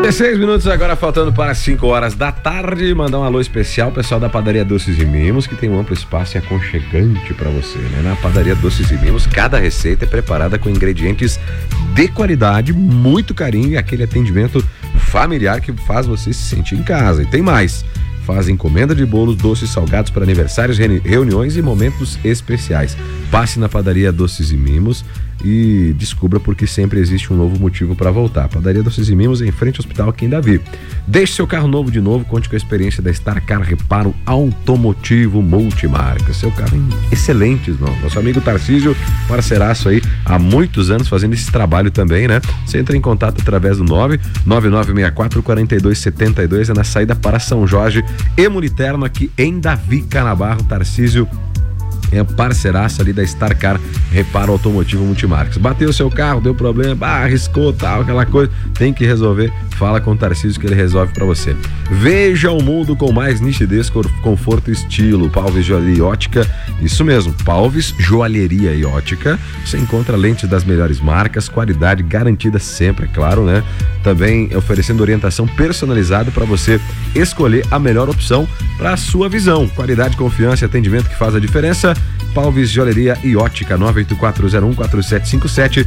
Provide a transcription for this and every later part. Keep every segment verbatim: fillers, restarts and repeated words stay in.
dezesseis minutos agora, faltando para as cinco horas da tarde. Mandar um alô especial, pessoal da Padaria Doces e Mimos, que tem um amplo espaço e aconchegante para você, né? Na Padaria Doces e Mimos, cada receita é preparada com ingredientes de qualidade, muito carinho e aquele atendimento familiar que faz você se sentir em casa. E tem mais. Faz encomenda de bolos, doces, salgados para aniversários, reuniões e momentos especiais. Passe na Padaria Doces e Mimos e descubra porque sempre existe um novo motivo para voltar. Padaria Doces e Mimos, em frente ao Hospital Quem Davi. Deixe seu carro novo de novo, conte com a experiência da Starcar Reparo Automotivo Multimarca. Seu carro em excelentes mãos. Nosso amigo Tarcísio, parceiraço aí, há muitos anos fazendo esse trabalho também, né? Você entra em contato através do nove nove nove seis quatro, quatro dois sete dois, é na saída para São Jorge e Muliterno, aqui em Davi Canabarro. Tarcísio é parceiraça ali da Starcar Reparo Automotivo Multimarcas. Bateu o seu carro, deu problema, ah, arriscou, tal, aquela coisa, tem que resolver, fala com o Tarcísio que ele resolve pra você. Veja o mundo com mais nitidez, conforto e estilo. Palvis Joalheria e Ótica, isso mesmo, Palvis Joalheria e Ótica. Você encontra lentes das melhores marcas, qualidade garantida sempre, é claro, né? Também oferecendo orientação personalizada para você escolher a melhor opção para a sua visão. Qualidade, confiança e atendimento que faz a diferença. Palvis Joalheria e Ótica, nove oito quatro zero um quatro sete cinco sete.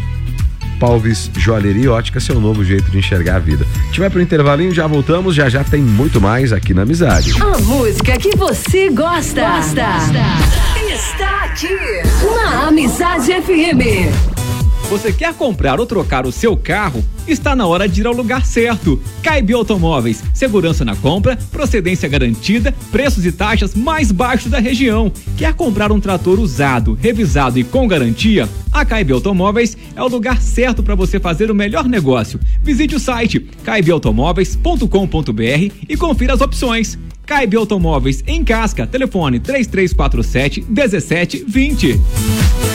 Palvis Joalheria e Ótica, seu novo jeito de enxergar a vida. A gente vai pro intervalinho, já voltamos, já já tem muito mais aqui na Amizade. A música que você gosta, gosta. Está aqui na Amizade F M. Você quer comprar ou trocar o seu carro? Está na hora de ir ao lugar certo. Caib Automóveis, segurança na compra, procedência garantida, preços e taxas mais baixos da região. Quer comprar um trator usado, revisado e com garantia? A Caib Automóveis é o lugar certo para você fazer o melhor negócio. Visite o site caib automóveis ponto com ponto b r e confira as opções. Caib Automóveis em Casca, telefone três três quatro sete, um sete dois zero.